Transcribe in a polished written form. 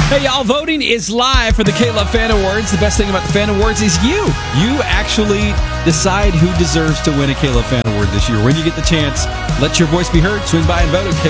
Hey, y'all, voting is live for the K-Love Fan Awards. The best thing about the Fan Awards is you. You actually decide who deserves to win a K-Love Fan Award this year. When you get the chance, let your voice be heard. Swing by and vote at